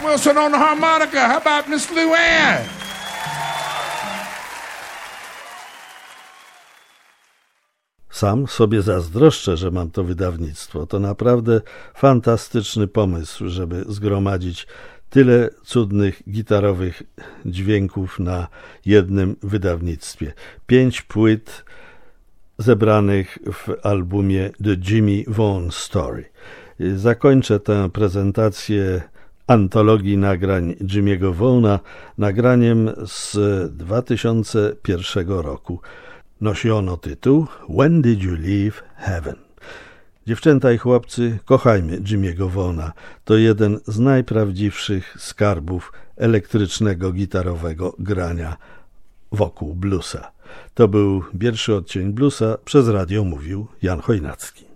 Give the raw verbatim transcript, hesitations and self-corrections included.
Wilson on the harmonica. How about Miss Luann? Sam sobie zazdroszczę, że mam to wydawnictwo. To naprawdę fantastyczny pomysł, żeby zgromadzić tyle cudnych gitarowych dźwięków na jednym wydawnictwie. Pięć płyt zebranych w albumie The Jimmy Vaughan Story. Zakończę tę prezentację antologii nagrań Jimmy'ego Vaughana nagraniem z dwa tysiące pierwszego roku. Nosi ono tytuł When Did You Leave Heaven? Dziewczęta i chłopcy, kochajmy Jimmy'ego Vaughana. To jeden z najprawdziwszych skarbów elektrycznego, gitarowego grania wokół bluesa. To był pierwszy odcień bluesa, przez radio mówił Jan Chojnacki.